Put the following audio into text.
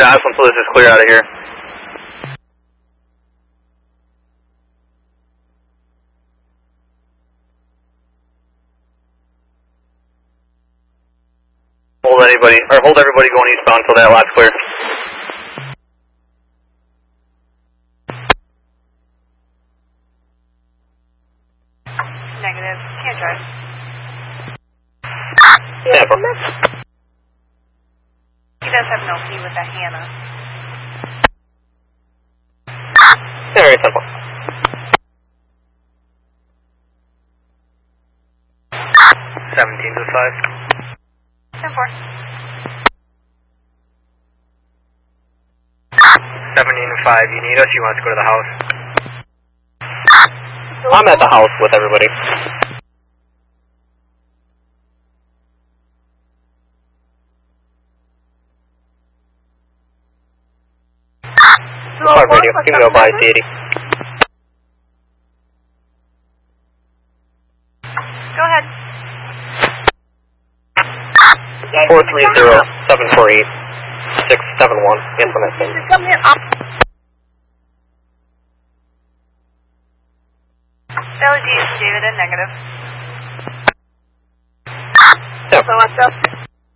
Osland Police is clear out of here. Hold everybody going eastbound until that lot's clear. Negative. Can't drive. Tampa. He does have no key with the Hannah. Very simple. 17 to 5. 10-4. 17 to 5. You need us? You want us to go to the house? I'm at the house with everybody. Park radio. You can go by C80. Go ahead. 430-748-671. Yes, on that thing. Come here. LED is David and negative. Yep. So what's up?